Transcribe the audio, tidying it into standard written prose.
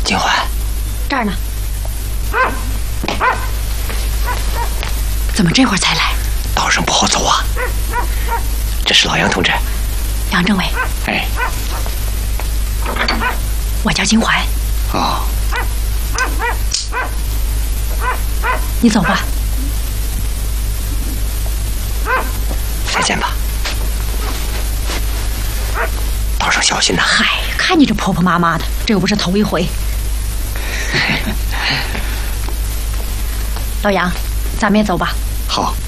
金环， 这儿呢。怎么这会儿才来？ 道上不好走啊。这是老杨同志。 杨政委。 哎。 我叫金环。 哦。 你走吧。 再见吧。道上小心呐。 嗨，看你这婆婆妈妈的，这又不是头一回。老杨，咱们也走吧。 好。